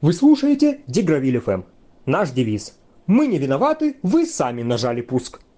Вы слушаете Дегравиль ФМ. Наш девиз: мы не виноваты, вы сами нажали пуск.